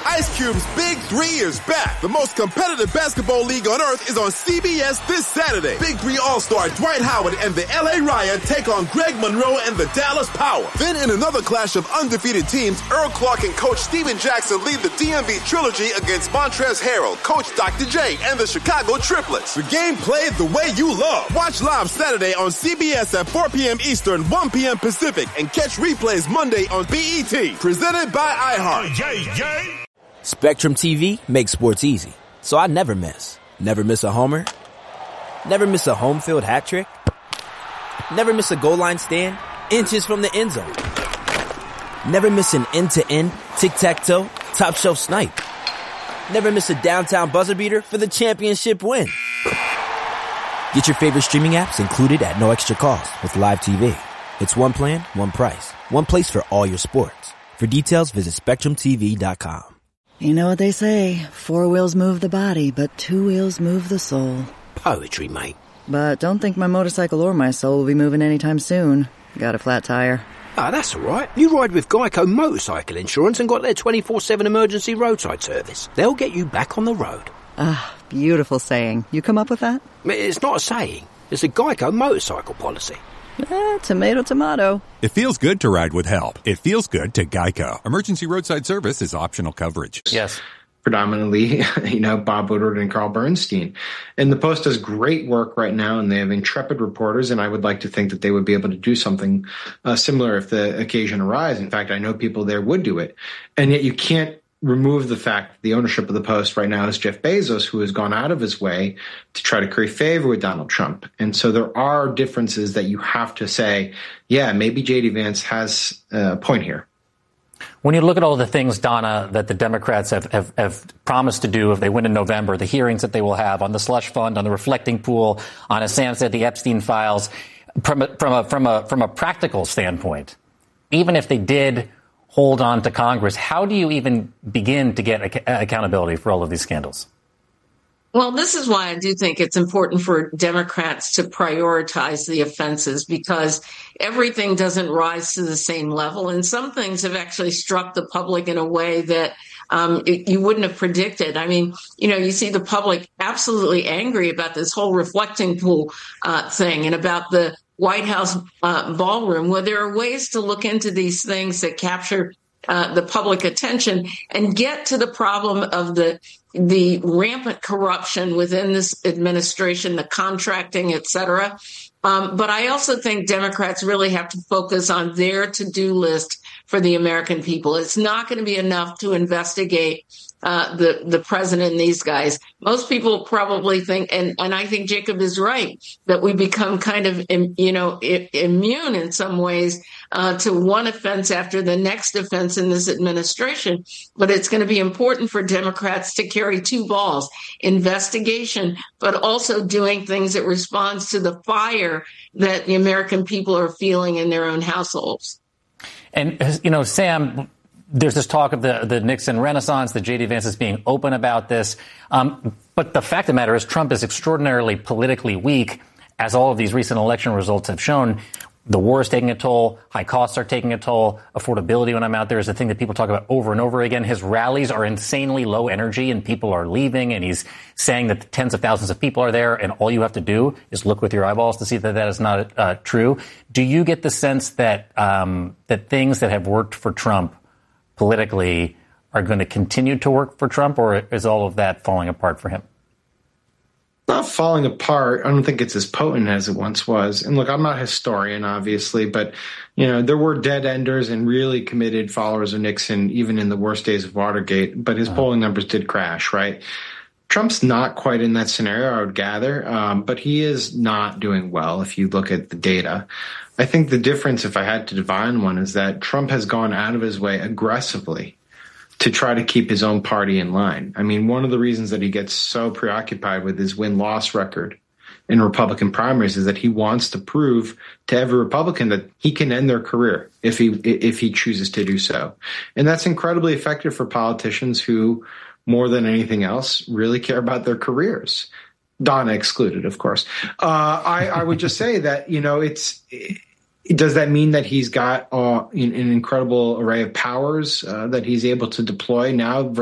Ice Cube's Big 3 is back. The most competitive basketball league on earth is on CBS this Saturday. Big 3 All-Star Dwight Howard and the LA Ryan take on Greg Monroe and the Dallas Power. Then in another clash of undefeated teams, Earl Clark and Coach Steven Jackson lead the DMV Trilogy against Montrezl Harrell, Coach Dr. J, and the Chicago Triplets. The game played the way you love. Watch live Saturday on CBS at 4 p.m. Eastern, 1 p.m. Pacific, and catch replays Monday on BET. Presented by iHeart. Spectrum TV makes sports easy, so I never miss. Never miss a homer. Never miss a home field hat trick. Never miss a goal line stand, inches from the end zone. Never miss an end-to-end, tic-tac-toe, top shelf snipe. Never miss a downtown buzzer beater for the championship win. Get your favorite streaming apps included at no extra cost with Live TV. It's one plan, one price, one place for all your sports. For details, visit SpectrumTV.com. You know what they say, 4 wheels move the body, but 2 wheels move the soul. Poetry, mate. But don't think my motorcycle or my soul will be moving anytime soon. Got a flat tire. Ah, that's all right. You ride with Geico Motorcycle Insurance and got their 24/7 emergency roadside service. They'll get you back on the road. Ah, beautiful saying. You come up with that? It's not a saying. It's a Geico motorcycle policy. Tomato, tomato. It feels good to ride with help. It feels good to Geico. Emergency roadside service is optional coverage. Yes. Predominantly, Bob Woodward and Carl Bernstein. And the Post does great work right now, and they have intrepid reporters, and I would like to think that they would be able to do something similar if the occasion arises. In fact, I know people there would do it. And yet you can't remove the fact that the ownership of the Post right now is Jeff Bezos, who has gone out of his way to try to curry favor with Donald Trump. And so there are differences that you have to say, yeah, maybe J.D. Vance has a point here. When you look at all the things, Donna, that the Democrats have promised to do if they win in November, the hearings that they will have on the slush fund, on the reflecting pool, on, as Sam said, the Epstein files, from a practical standpoint, even if they did hold on to Congress, how do you even begin to get accountability for all of these scandals? Well, this is why I do think it's important for Democrats to prioritize the offenses, because everything doesn't rise to the same level. And some things have actually struck the public in a way that you wouldn't have predicted. I mean, you see the public absolutely angry about this whole reflecting pool thing and about the White House ballroom, where there are ways to look into these things that capture the public attention and get to the problem of the rampant corruption within this administration, the contracting, et cetera. But I also think Democrats really have to focus on their to-do list for the American people. It's not going to be enough to investigate the president and these guys. Most people probably think, and I think Jacob is right, that we become kind of, immune in some ways to one offense after the next offense in this administration. But it's going to be important for Democrats to carry 2 balls: investigation, but also doing things that responds to the fire that the American people are feeling in their own households. And, Sam, there's this talk of the Nixon Renaissance, that J.D. Vance is being open about this. But the fact of the matter is Trump is extraordinarily politically weak, as all of these recent election results have shown. The war is taking a toll. High costs are taking a toll. Affordability when I'm out there is a thing that people talk about over and over again. His rallies are insanely low energy and people are leaving. And he's saying that tens of thousands of people are there. And all you have to do is look with your eyeballs to see that that is not true. Do you get the sense that that things that have worked for Trump politically are going to continue to work for Trump, or is all of that falling apart for him? Not falling apart. I don't think it's as potent as it once was. And look, I'm not a historian, obviously, but, there were dead enders and really committed followers of Nixon, even in the worst days of Watergate, but his polling numbers did crash, right? Trump's not quite in that scenario, I would gather, but he is not doing well if you look at the data. I think the difference, if I had to define one, is that Trump has gone out of his way aggressively to try to keep his own party in line. I mean, one of the reasons that he gets so preoccupied with his win-loss record in Republican primaries is that he wants to prove to every Republican that he can end their career if he chooses to do so. And that's incredibly effective for politicians who, more than anything else, really care about their careers. Donna excluded, of course. I would just say that, does that mean that he's got an incredible array of powers that he's able to deploy now